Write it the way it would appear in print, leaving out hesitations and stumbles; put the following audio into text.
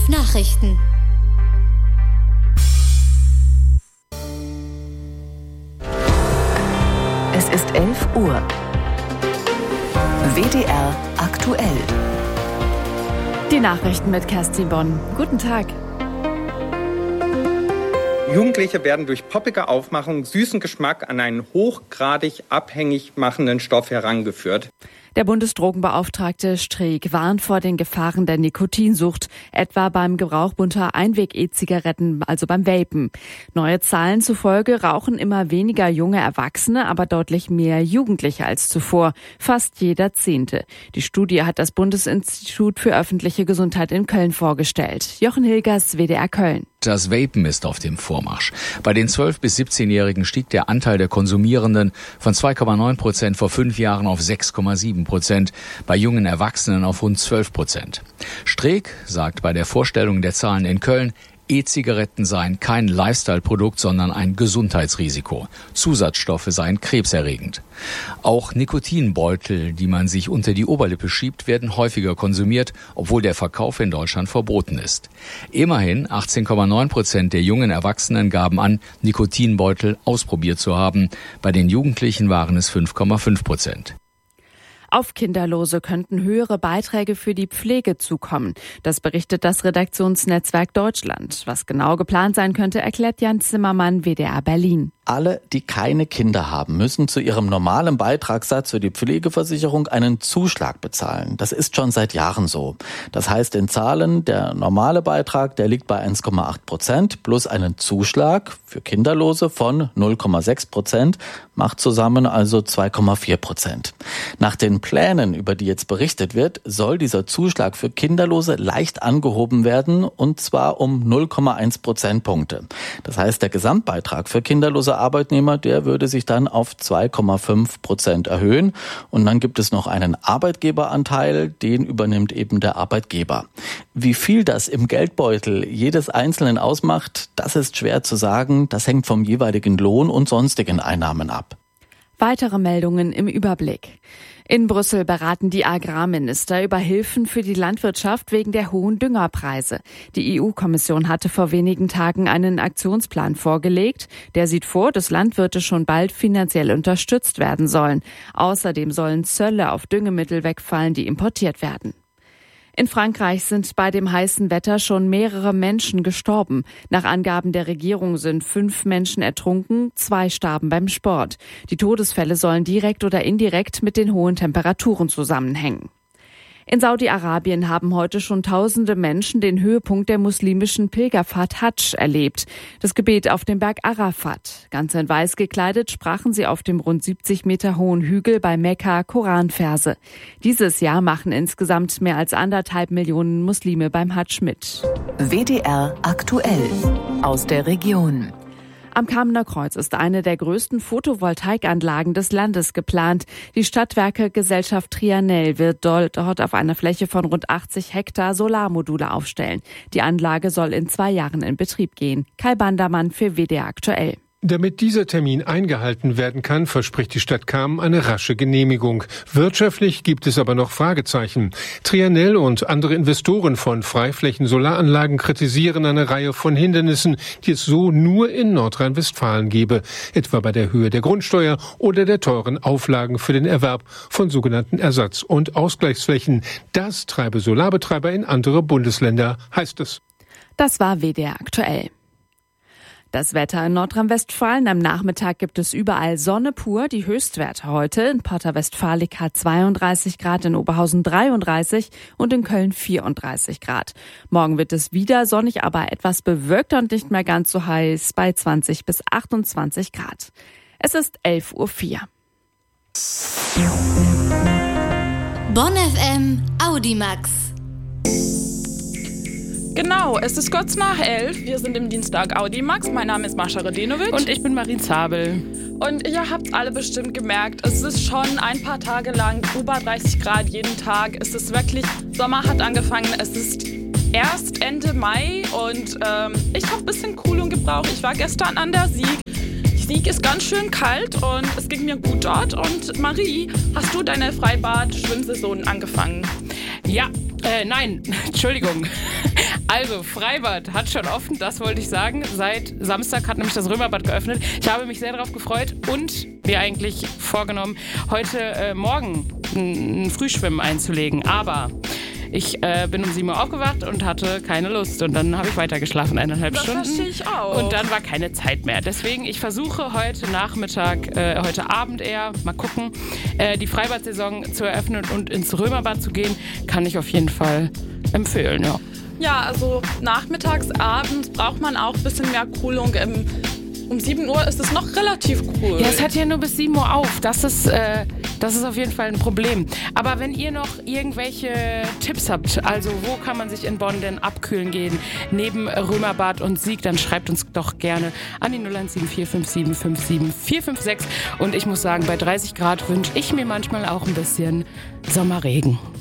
11 Nachrichten. Es ist 11 Uhr. WDR aktuell. Die Nachrichten mit Kerstin Bonn. Guten Tag. Jugendliche werden durch poppige Aufmachung süßen Geschmack an einen hochgradig abhängig machenden Stoff herangeführt. Der Bundesdrogenbeauftragte Streeck warnt vor den Gefahren der Nikotinsucht, etwa beim Gebrauch bunter Einweg-E-Zigaretten, also beim Vapen. Neue Zahlen zufolge rauchen immer weniger junge Erwachsene, aber deutlich mehr Jugendliche als zuvor, fast jeder 10. Die Studie hat das Bundesinstitut für öffentliche Gesundheit in Köln vorgestellt. Jochen Hilgers, WDR Köln. Das Vapen ist auf dem Vormarsch. Bei den 12- bis 17-Jährigen stieg der Anteil der Konsumierenden von 2,9% vor 5 Jahren auf 6,7%, bei jungen Erwachsenen auf rund 12%. Streeck sagt bei der Vorstellung der Zahlen in Köln, E-Zigaretten seien kein Lifestyle-Produkt, sondern ein Gesundheitsrisiko. Zusatzstoffe seien krebserregend. Auch Nikotinbeutel, die man sich unter die Oberlippe schiebt, werden häufiger konsumiert, obwohl der Verkauf in Deutschland verboten ist. Immerhin 18,9% der jungen Erwachsenen gaben an, Nikotinbeutel ausprobiert zu haben. Bei den Jugendlichen waren es 5,5%. Auf Kinderlose könnten höhere Beiträge für die Pflege zukommen. Das berichtet das Redaktionsnetzwerk Deutschland. Was genau geplant sein könnte, erklärt Jan Zimmermann, WDR Berlin. Alle, die keine Kinder haben, müssen zu ihrem normalen Beitragssatz für die Pflegeversicherung einen Zuschlag bezahlen. Das ist schon seit Jahren so. Das heißt in Zahlen, der normale Beitrag, der liegt bei 1,8% plus einen Zuschlag für Kinderlose von 0,6%, macht zusammen also 2,4%. Nach den Plänen, über die jetzt berichtet wird, soll dieser Zuschlag für Kinderlose leicht angehoben werden, und zwar um 0,1 Prozentpunkte. Das heißt, der Gesamtbeitrag für kinderlose Arbeitnehmer, der würde sich dann auf 2,5% erhöhen. Und dann gibt es noch einen Arbeitgeberanteil, den übernimmt eben der Arbeitgeber. Wie viel das im Geldbeutel jedes Einzelnen ausmacht, das ist schwer zu sagen. Das hängt vom jeweiligen Lohn und sonstigen Einnahmen ab. Weitere Meldungen im Überblick. In Brüssel beraten die Agrarminister über Hilfen für die Landwirtschaft wegen der hohen Düngerpreise. Die EU-Kommission hatte vor wenigen Tagen einen Aktionsplan vorgelegt. Der sieht vor, dass Landwirte schon bald finanziell unterstützt werden sollen. Außerdem sollen Zölle auf Düngemittel wegfallen, die importiert werden. In Frankreich sind bei dem heißen Wetter schon mehrere Menschen gestorben. Nach Angaben der Regierung sind 5 Menschen ertrunken, 2 starben beim Sport. Die Todesfälle sollen direkt oder indirekt mit den hohen Temperaturen zusammenhängen. In Saudi-Arabien haben heute schon tausende Menschen den Höhepunkt der muslimischen Pilgerfahrt Hadsch erlebt. Das Gebet auf dem Berg Arafat. Ganz in weiß gekleidet sprachen sie auf dem rund 70 Meter hohen Hügel bei Mekka Koranverse. Dieses Jahr machen insgesamt mehr als 1,5 Millionen Muslime beim Hadsch mit. WDR aktuell aus der Region. Am Kamener Kreuz ist eine der größten Photovoltaikanlagen des Landes geplant. Die Stadtwerke Gesellschaft Trianel wird dort auf einer Fläche von rund 80 Hektar Solarmodule aufstellen. Die Anlage soll in 2 Jahren in Betrieb gehen. Kai Bandermann für WDR aktuell. Damit dieser Termin eingehalten werden kann, verspricht die Stadt Kamen eine rasche Genehmigung. Wirtschaftlich gibt es aber noch Fragezeichen. Trianel und andere Investoren von Freiflächen-Solaranlagen kritisieren eine Reihe von Hindernissen, die es so nur in Nordrhein-Westfalen gebe, etwa bei der Höhe der Grundsteuer oder der teuren Auflagen für den Erwerb von sogenannten Ersatz- und Ausgleichsflächen. Das treibe Solarbetreiber in andere Bundesländer, heißt es. Das war WDR aktuell. Das Wetter in Nordrhein-Westfalen. Am Nachmittag gibt es überall Sonne pur. Die Höchstwerte heute in Porta-Westfalica 32 Grad, in Oberhausen 33 und in Köln 34 Grad. Morgen wird es wieder sonnig, aber etwas bewölkter und nicht mehr ganz so heiß bei 20 bis 28 Grad. Es ist 11:04 Uhr. Bonn FM Audimax. Genau, es ist kurz nach 11. Wir sind im Dienstag Audimax. Mein Name ist Mascha Radenovic. Und ich bin Marin Zabel. Und ihr habt alle bestimmt gemerkt, es ist schon ein paar Tage lang über 30 Grad jeden Tag. Es ist wirklich, Sommer hat angefangen. Es ist erst Ende Mai und ich habe ein bisschen Kühlung gebraucht. Ich war gestern an der Sieg. Die Sieg ist ganz schön kalt und es ging mir gut dort. Und Marie, hast du deine Freibad-Schwimmsaison angefangen? Ja, nein, Entschuldigung. Also, Freibad hat schon offen, das wollte ich sagen. Seit Samstag hat nämlich das Römerbad geöffnet. Ich habe mich sehr darauf gefreut und mir eigentlich vorgenommen, heute Morgen ein Frühschwimmen einzulegen. Aber ich bin um 7 Uhr aufgewacht und hatte keine Lust. Und dann habe ich weitergeschlafen, 1,5 Stunden. Das verstehe ich auch. Und dann war keine Zeit mehr. Deswegen, ich versuche heute Nachmittag, heute Abend eher, mal gucken, die Freibad-Saison zu eröffnen und ins Römerbad zu gehen. Kann ich auf jeden Fall empfehlen, ja. Ja, also nachmittags, abends braucht man auch ein bisschen mehr Kühlung. Um 7 Uhr ist es noch relativ cool. Ja, es hat ja nur bis 7 Uhr auf. Das ist auf jeden Fall ein Problem. Aber wenn ihr noch irgendwelche Tipps habt, also wo kann man sich in Bonn denn abkühlen gehen, neben Römerbad und Sieg, dann schreibt uns doch gerne an die 017457 456. Und ich muss sagen, bei 30 Grad wünsche ich mir manchmal auch ein bisschen Sommerregen.